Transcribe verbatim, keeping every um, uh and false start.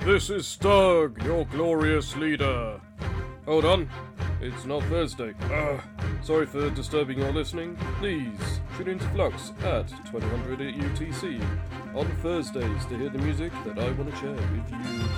This is Stug, your glorious leader. Hold on, it's not Thursday. Uh, sorry for disturbing your listening. Please tune into Flux at twenty hundred at U T C on Thursdays to hear the music that I want to share with you.